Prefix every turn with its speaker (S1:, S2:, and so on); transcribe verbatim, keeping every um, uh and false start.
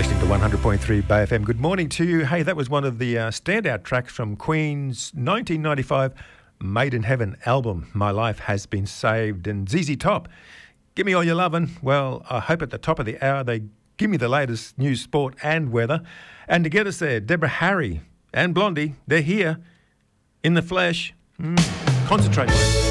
S1: listening to one hundred point three Bay F M. Good morning to you. Hey, that was one of the uh, standout tracks from Queen's nineteen ninety-five Made in Heaven album, My Life Has Been Saved. And Z Z Top, Give Me All Your Lovin'. Well, I hope at the top of the hour they give me the latest news, sport and weather. And to get us there, Deborah Harry and Blondie, they're here in the flesh. Mm, concentrate, mate.